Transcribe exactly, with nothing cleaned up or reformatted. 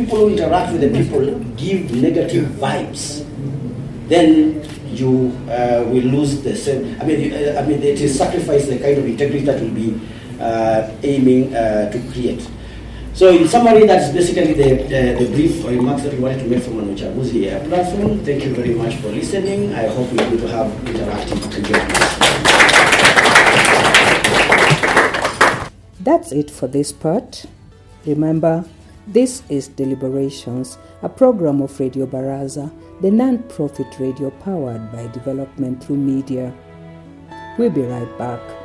people who interact with the people give negative vibes, then you uh, will lose the same. I mean, uh, I mean, it is sacrifice the kind of integrity that will be uh, aiming uh, to create. So, in summary, that's basically the, the, the brief remarks that we wanted to make from an Uchaguzi uh, platform. Thank you very much for listening. I hope we're going to have interactive engagement. That's it for this part. Remember, this is Deliberations, a program of Radio Baraza, the non-profit radio powered by development through media. We'll be right back.